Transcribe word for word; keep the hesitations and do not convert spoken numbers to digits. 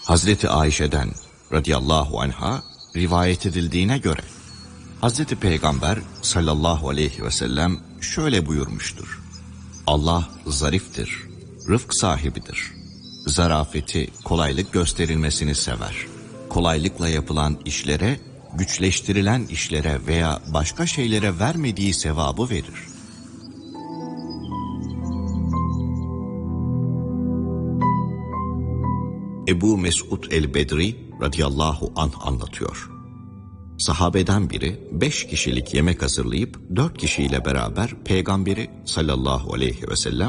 Hazreti Ayşe'den radıyallahu anha rivayet edildiğine göre Hazreti Peygamber sallallahu aleyhi ve sellem şöyle buyurmuştur: Allah zariftir, rıfk sahibidir. Zarafeti, kolaylık gösterilmesini sever. Kolaylıkla yapılan işlere, güçleştirilen işlere veya başka şeylere vermediği sevabı verir. Ebu Mesud el-Bedri radıyallahu anh anlatıyor. Sahabeden biri beş kişilik yemek hazırlayıp dört kişiyle beraber Peygamberi sallallahu aleyhi ve sellem